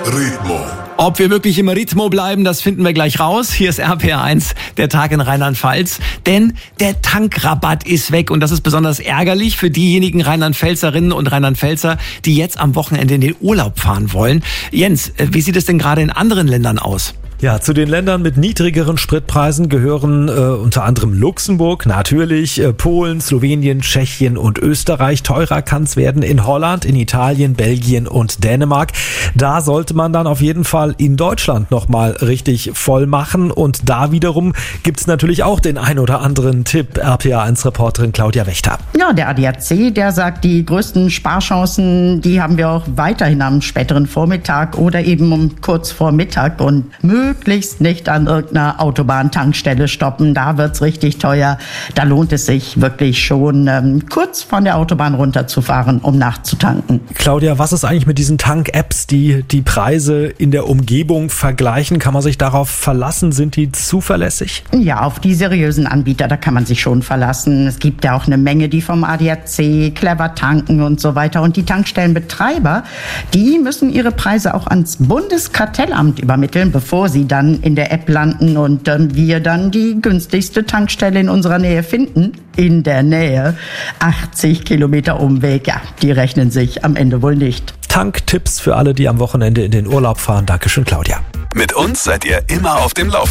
Ritmo. Ob wir wirklich im Ritmo bleiben, das finden wir gleich raus. Hier ist RPR1, der Tag in Rheinland-Pfalz. Denn der Tankrabatt ist weg und das ist besonders ärgerlich für diejenigen Rheinland-Pfälzerinnen und Rheinland-Pfälzer, die jetzt am Wochenende in den Urlaub fahren wollen. Jens, wie sieht es denn gerade in anderen Ländern aus? Ja, zu den Ländern mit niedrigeren Spritpreisen gehören unter anderem Luxemburg, natürlich, Polen, Slowenien, Tschechien und Österreich. Teurer kann's werden in Holland, in Italien, Belgien und Dänemark. Da sollte man dann auf jeden Fall in Deutschland nochmal richtig voll machen. Und da wiederum gibt's natürlich auch den ein oder anderen Tipp. RPA1-Reporterin Claudia Wächter. Ja, der ADAC, der sagt, die größten Sparchancen, die haben wir auch weiterhin am späteren Vormittag oder eben um kurz vor Mittag und möglichst nicht an irgendeiner Autobahntankstelle stoppen. Da wird's richtig teuer. Da lohnt es sich wirklich schon, kurz von der Autobahn runterzufahren, um nachzutanken. Claudia, was ist eigentlich mit diesen Tank-Apps, die die Preise in der Umgebung vergleichen? Kann man sich darauf verlassen? Sind die zuverlässig? Ja, auf die seriösen Anbieter, da kann man sich schon verlassen. Es gibt ja auch eine Menge, die vom ADAC, Clever tanken und so weiter. Und die Tankstellenbetreiber, die müssen ihre Preise auch ans Bundeskartellamt übermitteln, bevor sie dann in der App landen und wir dann die günstigste Tankstelle in unserer Nähe finden. In der Nähe. 80 Kilometer Umweg, ja, die rechnen sich am Ende wohl nicht. Tanktipps für alle, die am Wochenende in den Urlaub fahren. Dankeschön, Claudia. Mit uns seid ihr immer auf dem Laufenden.